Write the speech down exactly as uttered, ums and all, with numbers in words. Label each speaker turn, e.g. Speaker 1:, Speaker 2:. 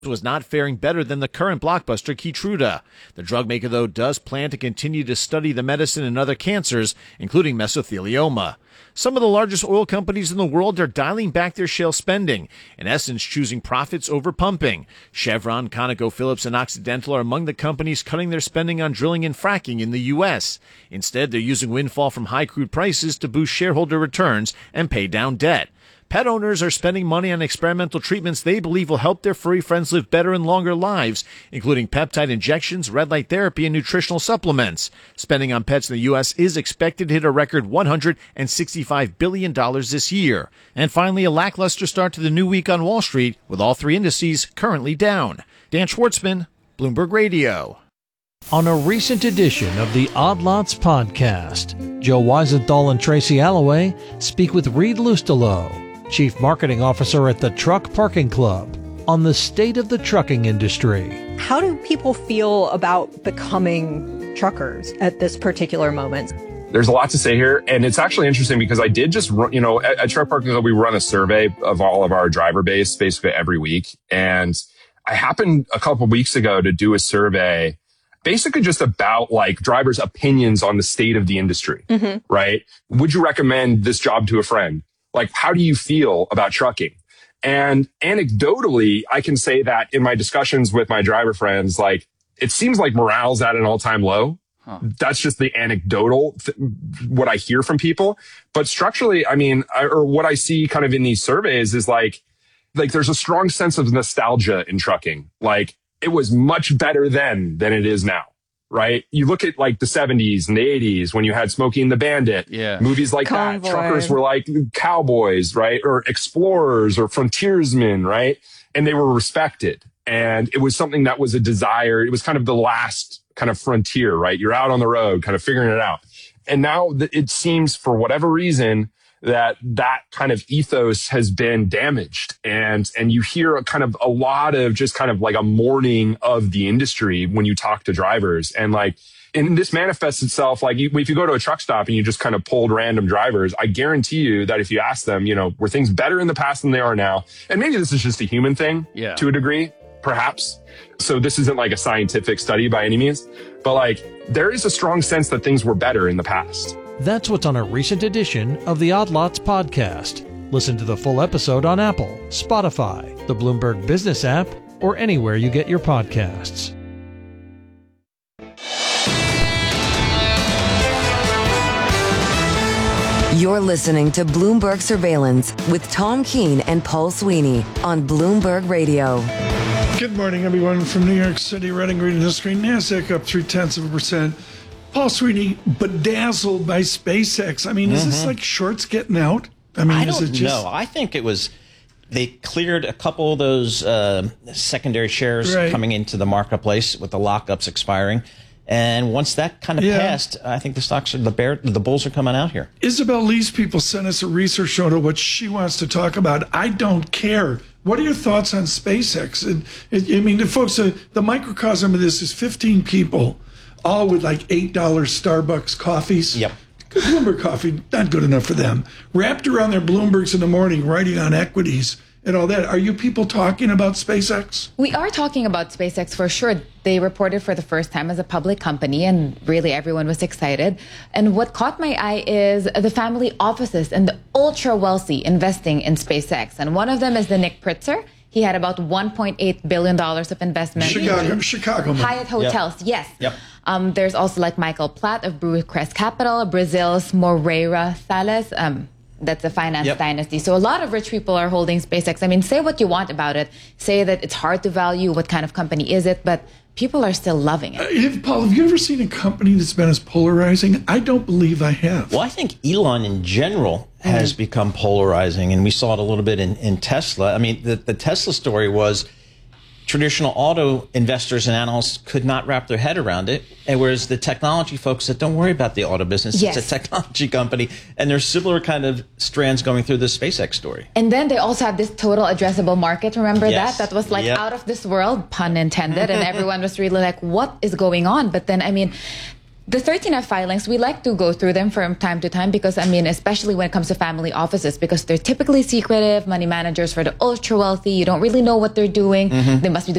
Speaker 1: was not faring better than the current blockbuster Keytruda. The drug maker, though, does plan to continue to study the medicine in other cancers, including mesothelioma. Some of the largest oil companies in the world are dialing back their shale spending, in essence choosing profits over pumping. Chevron, ConocoPhillips, and Occidental are among the companies cutting their spending on drilling and fracking in the U S. Instead, they're using windfall from high crude prices to boost shareholder returns and pay down debt. Pet owners are spending money on experimental treatments they believe will help their furry friends live better and longer lives, including peptide injections, red light therapy, and nutritional supplements. Spending on pets in the U S is expected to hit a record one hundred sixty-five billion dollars this year. And finally, a lackluster start to the new week on Wall Street, with all three indices currently down. Dan Schwartzman, Bloomberg Radio.
Speaker 2: On a recent edition of the Odd Lots podcast, Joe Weisenthal and Tracy Alloway speak with Reed Lustelo, Chief Marketing Officer at the Truck Parking Club, on the state of the trucking industry.
Speaker 3: How do people feel about becoming truckers at this particular moment?
Speaker 4: There's a lot to say here, and it's actually interesting because I did just, run, you know, at, at Truck Parking Club, we run a survey of all of our driver base basically every week. And I happened a couple of weeks ago to do a survey basically just about like drivers' opinions on the state of the industry, mm-hmm. right? Would you recommend this job to a friend? Like, how do you feel about trucking? And anecdotally, I can say that in my discussions with my driver friends, like, it seems like morale's at an all-time low. Huh. That's just the anecdotal, th- what I hear from people. But structurally, I mean, I, or what I see kind of in these surveys is like, like there's a strong sense of nostalgia in trucking. Like, it was much better then than it is now. Right? You look at like the seventies and the eighties when you had Smokey and the Bandit, yeah. movies like Convoy. That. Truckers were like cowboys, right? Or explorers or frontiersmen, right? And they were respected. And it was something that was a desire. It was kind of the last kind of frontier, right? You're out on the road kind of figuring it out. And now it seems for whatever reason that that kind of ethos has been damaged. And, and you hear a kind of a lot of just kind of like a mourning of the industry when you talk to drivers. And like, and this manifests itself, like you, if you go to a truck stop and you just kind of pulled random drivers, I guarantee you that if you ask them, you know, were things better in the past than they are now? And maybe this is just a human thing yeah. to a degree, perhaps. So this isn't like a scientific study by any means, but like there is a strong sense that things were better in the past.
Speaker 2: That's what's on a recent edition of the Odd Lots podcast. Listen to the full episode on Apple, Spotify, the Bloomberg Business app, or anywhere you get your podcasts.
Speaker 5: You're listening to Bloomberg Surveillance with Tom Keene and Paul Sweeney on Bloomberg Radio.
Speaker 6: Good morning, everyone, from New York City. Reading reading the screen. NASDAQ up three-tenths of a percent. Paul Sweeney, bedazzled by SpaceX. I mean, is mm-hmm. this like shorts getting out? I mean,
Speaker 7: I
Speaker 6: is
Speaker 7: don't
Speaker 6: it just...
Speaker 7: know. I think it was, they cleared a couple of those uh, secondary shares right. coming into the marketplace with the lockups expiring. And once that kind of yeah. passed, I think the stocks are, the bear, the bulls are coming out here.
Speaker 6: Isabel Lee's people sent us a research note of what she wants to talk about. I don't care. What are your thoughts on SpaceX? It, it, I mean, the folks, uh, the microcosm of this is fifteen people, all with like eight dollars Starbucks coffees.
Speaker 7: Yep.
Speaker 6: Bloomberg coffee, not good enough for them. Wrapped around their Bloombergs in the morning, writing on equities and all that. Are you people talking about SpaceX?
Speaker 8: We are talking about SpaceX for sure. They reported for the first time as a public company, and really everyone was excited. And what caught my eye is the family offices and the ultra wealthy investing in SpaceX. And one of them is the Nick Pritzker. He had about one point eight billion dollars of investment.
Speaker 6: Chicago, Chicago.
Speaker 8: Hyatt Hotels, yep. yes.
Speaker 7: Yep.
Speaker 8: Um, there's also like Michael Platt of Brewcrest Capital, Brazil's Moreira Salles. Um, that's a finance yep. dynasty. So a lot of rich people are holding SpaceX. I mean, say what you want about it. Say that it's hard to value. What kind of company is it? But people are still loving it.
Speaker 6: Uh, have, Paul, have you ever seen a company that's been as polarizing? I don't believe I have.
Speaker 7: Well, I think Elon in general has mm. become polarizing, and we saw it a little bit in, in Tesla. I mean, the, the Tesla story was traditional auto investors and analysts could not wrap their head around it, and whereas the technology folks said, don't worry about the auto business, yes. it's a technology company, and there's similar kind of strands going through the SpaceX story.
Speaker 8: And then they also have this total addressable market, remember
Speaker 7: yes.
Speaker 8: that? That was like
Speaker 7: yep.
Speaker 8: out of this world, pun intended, and everyone was really like, what is going on? But then, I mean, The thirteen F filings, we like to go through them from time to time because, I mean, especially when it comes to family offices, because they're typically secretive, money managers for the ultra wealthy. You don't really know what they're doing. Mm-hmm. They must be